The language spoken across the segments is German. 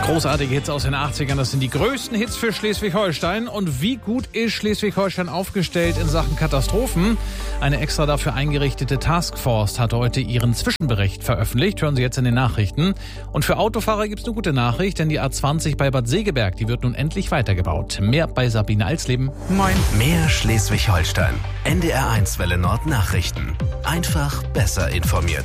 Großartige Hits aus den 80ern, das sind die größten Hits für Schleswig-Holstein. Und wie gut ist Schleswig-Holstein aufgestellt in Sachen Katastrophen? Eine extra dafür eingerichtete Taskforce hat heute ihren Zwischenbericht veröffentlicht. Hören Sie jetzt in den Nachrichten. Und für Autofahrer gibt es eine gute Nachricht, denn die A20 bei Bad Segeberg, die wird nun endlich weitergebaut. Mehr bei Sabine Alsleben. Moin. Mehr Schleswig-Holstein. NDR1 Welle Nord Nachrichten. Einfach besser informiert.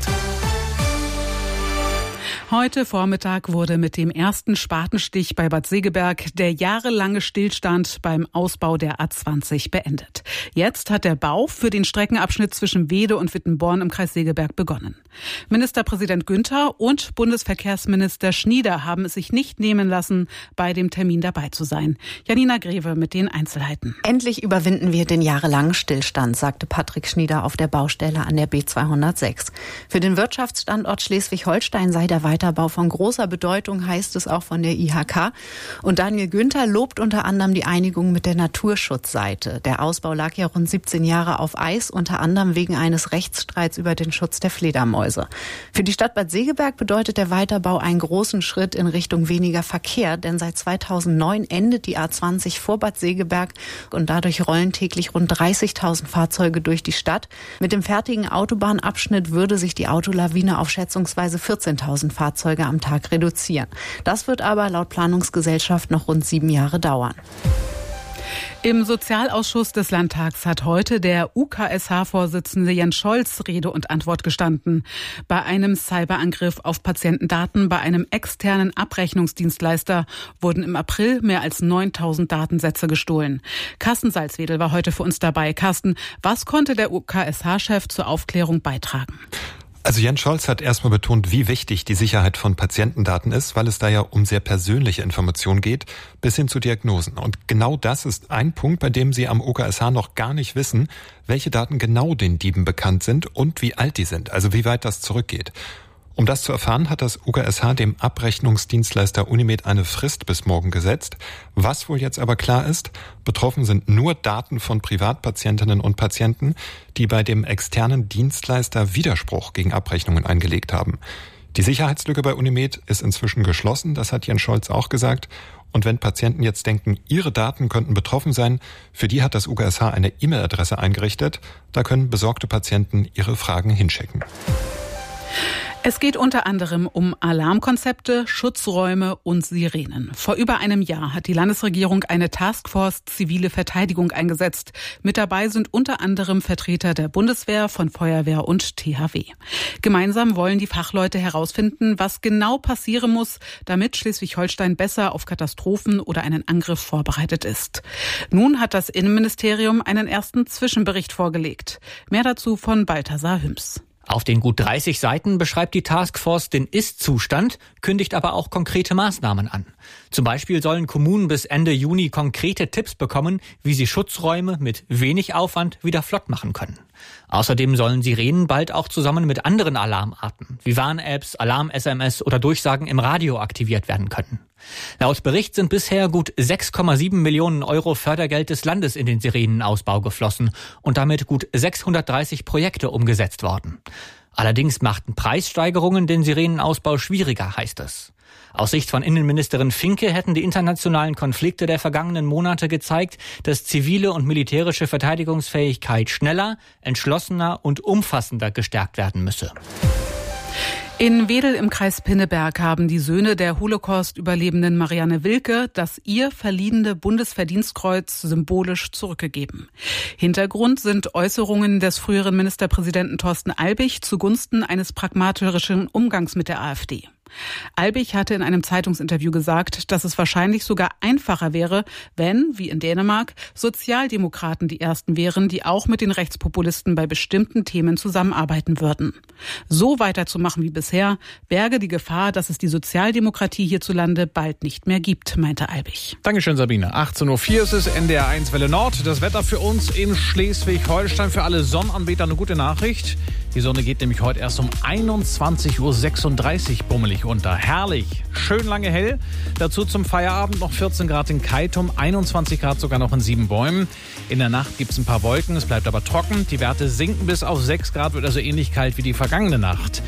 Heute Vormittag wurde mit dem ersten Spatenstich bei Bad Segeberg der jahrelange Stillstand beim Ausbau der A20 beendet. Jetzt hat der Bau für den Streckenabschnitt zwischen Weede und Wittenborn im Kreis Segeberg begonnen. Ministerpräsident Günther und Bundesverkehrsminister Schnieder haben es sich nicht nehmen lassen, bei dem Termin dabei zu sein. Janina Greve mit den Einzelheiten. Endlich überwinden wir den jahrelangen Stillstand, sagte Patrick Schnieder auf der Baustelle an der B206. Für den Wirtschaftsstandort Schleswig-Holstein sei der Weiterbau von großer Bedeutung, heißt es auch von der IHK. Und Daniel Günther lobt unter anderem die Einigung mit der Naturschutzseite. Der Ausbau lag ja rund 17 Jahre auf Eis, unter anderem wegen eines Rechtsstreits über den Schutz der Fledermäuse. Für die Stadt Bad Segeberg bedeutet der Weiterbau einen großen Schritt in Richtung weniger Verkehr, denn seit 2009 endet die A20 vor Bad Segeberg und dadurch rollen täglich rund 30.000 Fahrzeuge durch die Stadt. Mit dem fertigen Autobahnabschnitt würde sich die Autolawine auf schätzungsweise 14.000 Fahrzeuge am Tag reduzieren. Das wird aber laut Planungsgesellschaft noch rund 7 Jahre dauern. Im Sozialausschuss des Landtags hat heute der UKSH-Vorsitzende Jens Scholz Rede und Antwort gestanden. Bei einem Cyberangriff auf Patientendaten bei einem externen Abrechnungsdienstleister wurden im April mehr als 9.000 Datensätze gestohlen. Carsten Salzwedel war heute für uns dabei. Carsten, was konnte der UKSH-Chef zur Aufklärung beitragen? Also Jens Scholz hat erstmal betont, wie wichtig die Sicherheit von Patientendaten ist, weil es da ja um sehr persönliche Informationen geht, bis hin zu Diagnosen. Und genau das ist ein Punkt, bei dem Sie am UKSH noch gar nicht wissen, welche Daten genau den Dieben bekannt sind und wie alt die sind, also wie weit das zurückgeht. Um das zu erfahren, hat das UKSH dem Abrechnungsdienstleister Unimed eine Frist bis morgen gesetzt. Was wohl jetzt aber klar ist, betroffen sind nur Daten von Privatpatientinnen und Patienten, die bei dem externen Dienstleister Widerspruch gegen Abrechnungen eingelegt haben. Die Sicherheitslücke bei Unimed ist inzwischen geschlossen, das hat Jens Scholz auch gesagt. Und wenn Patienten jetzt denken, ihre Daten könnten betroffen sein, für die hat das UKSH eine E-Mail-Adresse eingerichtet. Da können besorgte Patienten ihre Fragen hinschicken. Es geht unter anderem um Alarmkonzepte, Schutzräume und Sirenen. Vor über einem Jahr hat die Landesregierung eine Taskforce zivile Verteidigung eingesetzt. Mit dabei sind unter anderem Vertreter der Bundeswehr, von Feuerwehr und THW. Gemeinsam wollen die Fachleute herausfinden, was genau passieren muss, damit Schleswig-Holstein besser auf Katastrophen oder einen Angriff vorbereitet ist. Nun hat das Innenministerium einen ersten Zwischenbericht vorgelegt. Mehr dazu von Balthasar Hüms. Auf den gut 30 Seiten beschreibt die Taskforce den Ist-Zustand, kündigt aber auch konkrete Maßnahmen an. Zum Beispiel sollen Kommunen bis Ende Juni konkrete Tipps bekommen, wie sie Schutzräume mit wenig Aufwand wieder flott machen können. Außerdem sollen Sirenen bald auch zusammen mit anderen Alarmarten, wie Warn-Apps, Alarm-SMS oder Durchsagen im Radio aktiviert werden können. Laut Bericht sind bisher gut 6,7 Millionen Euro Fördergeld des Landes in den Sirenenausbau geflossen und damit gut 630 Projekte umgesetzt worden. Allerdings machten Preissteigerungen den Sirenenausbau schwieriger, heißt es. Aus Sicht von Innenministerin Finke hätten die internationalen Konflikte der vergangenen Monate gezeigt, dass zivile und militärische Verteidigungsfähigkeit schneller, entschlossener und umfassender gestärkt werden müsse. In Wedel im Kreis Pinneberg haben die Söhne der Holocaust-Überlebenden Marianne Wilke das ihr verliehene Bundesverdienstkreuz symbolisch zurückgegeben. Hintergrund sind Äußerungen des früheren Ministerpräsidenten Thorsten Albig zugunsten eines pragmatischen Umgangs mit der AfD. Albig hatte in einem Zeitungsinterview gesagt, dass es wahrscheinlich sogar einfacher wäre, wenn, wie in Dänemark, Sozialdemokraten die ersten wären, die auch mit den Rechtspopulisten bei bestimmten Themen zusammenarbeiten würden. So weiterzumachen wie bisher berge die Gefahr, dass es die Sozialdemokratie hierzulande bald nicht mehr gibt, meinte Albig. Dankeschön, Sabine. 18.04 Uhr ist es, NDR1 Welle Nord. Das Wetter für uns in Schleswig-Holstein. Für alle Sonnenanbeter eine gute Nachricht. Die Sonne geht nämlich heute erst um 21.36 Uhr bummelig unter. Herrlich, schön lange hell. Dazu zum Feierabend noch 14 Grad in Keitum, 21 Grad sogar noch in Siebenbäumen. In der Nacht gibt es ein paar Wolken, es bleibt aber trocken. Die Werte sinken bis auf 6 Grad, wird also ähnlich kalt wie die vergangene Nacht.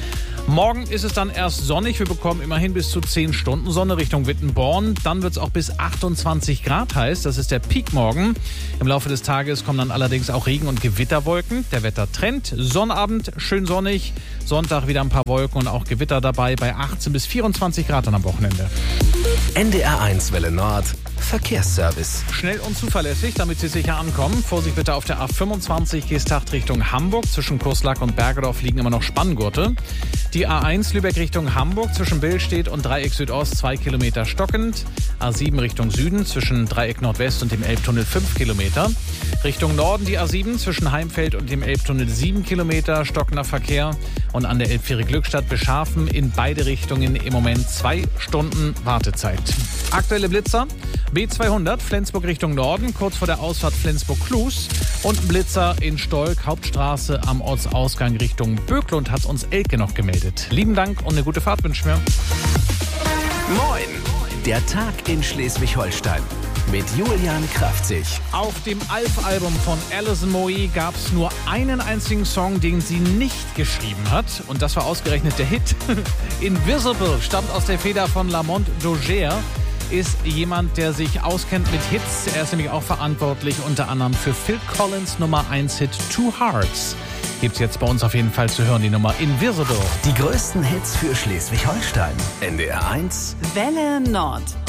Morgen ist es dann erst sonnig. Wir bekommen immerhin bis zu 10 Stunden Sonne Richtung Wittenborn. Dann wird es auch bis 28 Grad heiß. Das ist der Peak morgen. Im Laufe des Tages kommen dann allerdings auch Regen- und Gewitterwolken. Der Wettertrend: Sonnabend schön sonnig. Sonntag wieder ein paar Wolken und auch Gewitter dabei bei 18 bis 24 Grad dann am Wochenende. NDR1 Welle Nord. Verkehrsservice. Schnell und zuverlässig, damit Sie sicher ankommen. Vorsicht bitte auf der A25 Geesthacht Richtung Hamburg. Zwischen Kurslack und Bergedorf liegen immer noch Spanngurte. Die A1 Lübeck Richtung Hamburg zwischen Billstedt und Dreieck Südost 2 Kilometer stockend. A7 Richtung Süden zwischen Dreieck Nordwest und dem Elbtunnel 5 Kilometer. Richtung Norden die A7 zwischen Heimfeld und dem Elbtunnel 7 Kilometer stockender Verkehr. Und an der Elbfähre Glückstadt Beschafen in beide Richtungen im Moment 2 Stunden Wartezeit. Aktuelle Blitzer: B200 Flensburg Richtung Norden, kurz vor der Ausfahrt Flensburg-Klus. Und ein Blitzer in Stolk, Hauptstraße am Ortsausgang Richtung Böklund, hat uns Elke noch gemeldet. Lieben Dank und eine gute Fahrt wünschen wir. Moin! Der Tag in Schleswig-Holstein mit Julian Kraftzig. Auf dem Alf-Album von Alison Moe gab es nur einen einzigen Song, den sie nicht geschrieben hat. Und das war ausgerechnet der Hit. Invisible stammt aus der Feder von Lamont Dozier. Ist jemand, der sich auskennt mit Hits. Er ist nämlich auch verantwortlich unter anderem für Phil Collins Nummer 1 Hit Two Hearts. Gibt's jetzt bei uns auf jeden Fall zu hören, die Nummer Invisible. Die größten Hits für Schleswig-Holstein. NDR1 Welle Nord.